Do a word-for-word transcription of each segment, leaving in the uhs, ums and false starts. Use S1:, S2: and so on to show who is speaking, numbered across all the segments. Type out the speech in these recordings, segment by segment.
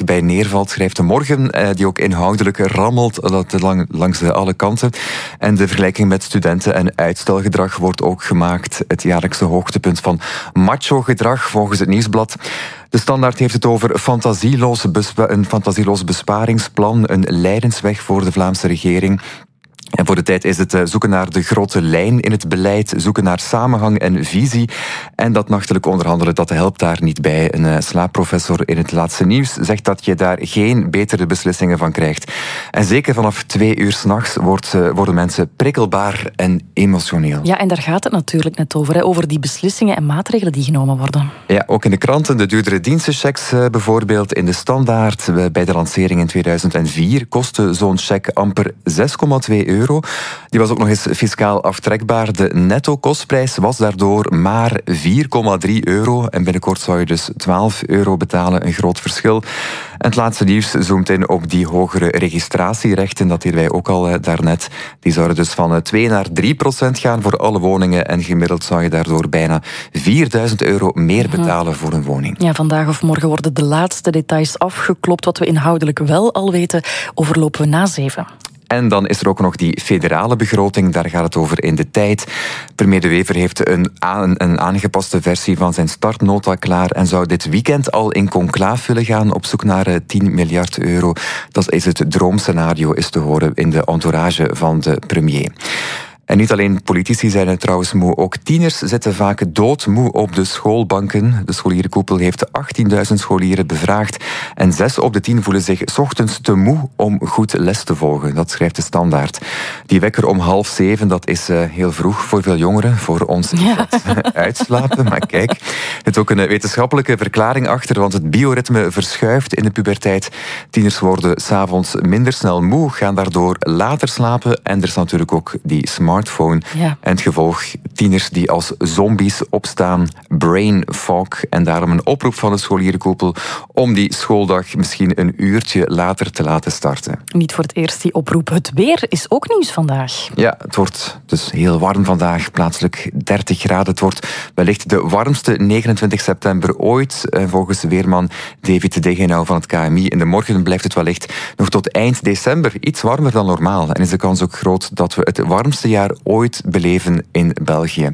S1: uiteindelijk bij neervalt, schrijft de Morgen, eh, die ook inhoudelijk rammelt lang, langs de alle kanten. En de vergelijking met studenten en uitstelgedrag wordt ook gemaakt. Het jaarlijkse hoogtepunt van macho-gedrag, volgens het Nieuwsblad. De Standaard heeft het over fantasieloos bespa- een fantasieloos besparingsplan, een lijdensweg voor de Vlaamse regering. En voor de tijd is het zoeken naar de grote lijn in het beleid, zoeken naar samenhang en visie. En dat nachtelijk onderhandelen, dat helpt daar niet bij. Een slaapprofessor in het Laatste Nieuws zegt dat je daar geen betere beslissingen van krijgt. En zeker vanaf twee uur 's nachts worden mensen prikkelbaar en emotioneel.
S2: Ja, en daar gaat het natuurlijk net over, hè, over die beslissingen en maatregelen die genomen worden.
S1: Ja, ook in de kranten, de duurdere dienstenchecks bijvoorbeeld. In de Standaard, bij de lancering in tweeduizend vier, kostte zo'n check amper zes komma twee euro. Die was ook nog eens fiscaal aftrekbaar. De netto-kostprijs was daardoor maar vier komma drie euro. En binnenkort zou je dus twaalf euro betalen. Een groot verschil. En het Laatste Nieuws zoomt in op die hogere registratierechten. Dat deden wij ook al daarnet. Die zouden dus van twee naar drie procent gaan voor alle woningen. En gemiddeld zou je daardoor bijna vierduizend euro meer betalen voor een woning.
S2: Ja, vandaag of morgen worden de laatste details afgeklopt. Wat we inhoudelijk wel al weten, overlopen we na zeven.
S1: En dan is er ook nog die federale begroting, daar gaat het over in de tijd. Premier De Wever heeft een, aan, een aangepaste versie van zijn startnota klaar en zou dit weekend al in conclaaf willen gaan op zoek naar tien miljard euro. Dat is het droomscenario, is te horen in de entourage van de premier. En niet alleen politici zijn het trouwens moe, ook tieners zitten vaak doodmoe op de schoolbanken. De scholierenkoepel heeft achttienduizend scholieren bevraagd en zes op de tien voelen zich 's ochtends te moe om goed les te volgen. Dat schrijft de Standaard. Die wekker om half zeven, dat is uh, heel vroeg voor veel jongeren. Voor ons is
S2: ja.
S1: dat uitslapen, maar kijk. Er zit ook een wetenschappelijke verklaring achter, want het bioritme verschuift in de puberteit. Tieners worden 's avonds minder snel moe, gaan daardoor later slapen. En er is natuurlijk ook die smart smartphone.
S2: Ja.
S1: En het gevolg, tieners die als zombies opstaan, brain fog. En daarom een oproep van de scholierenkoepel om die schooldag misschien een uurtje later te laten starten.
S2: Niet voor het eerst die oproep. Het weer is ook nieuws vandaag.
S1: Ja, het wordt dus heel warm vandaag. Plaatselijk dertig graden. Het wordt wellicht de warmste negenentwintig september ooit. Volgens weerman David Degenau van het K M I. In de morgen blijft het wellicht nog tot eind december iets warmer dan normaal. En is de kans ook groot dat we het warmste jaar ooit beleven in België.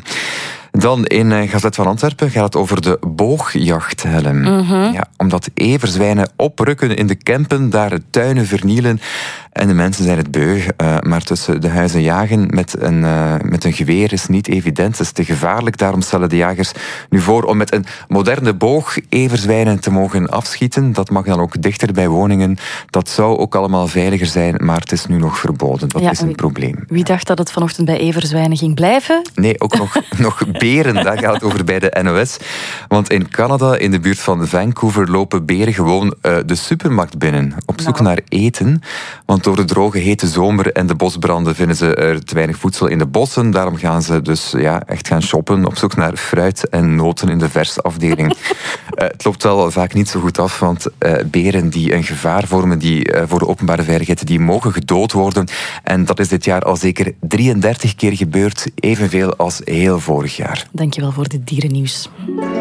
S1: Dan in Gazet van Antwerpen gaat het over de boogjachthelm.
S2: Mm-hmm.
S1: Ja, omdat everzwijnen oprukken in de Kempen, daar tuinen vernielen. En de mensen zijn het beu. Uh, maar tussen de huizen jagen met een, uh, met een geweer is niet evident. Het is te gevaarlijk. Daarom stellen de jagers nu voor om met een moderne boog everzwijnen te mogen afschieten. Dat mag dan ook dichter bij woningen. Dat zou ook allemaal veiliger zijn, maar het is nu nog verboden. Dat ja, is een
S2: wie,
S1: probleem.
S2: Wie dacht dat het vanochtend bij everzwijnen ging blijven?
S1: Nee, ook nog, nog beren. Daar gaat het over bij de N O S. Want in Canada, in de buurt van Vancouver, lopen beren gewoon uh, de supermarkt binnen. Op zoek nou. naar eten. Want door de droge, hete zomer en de bosbranden vinden ze er te weinig voedsel in de bossen. Daarom gaan ze dus ja, echt gaan shoppen op zoek naar fruit en noten in de versafdeling. uh, het loopt wel vaak niet zo goed af, want uh, beren die een gevaar vormen die, uh, voor de openbare veiligheid, die mogen gedood worden. En dat is dit jaar al zeker drieëndertig keer gebeurd, evenveel als heel vorig jaar.
S2: Dankjewel voor dit dierennieuws.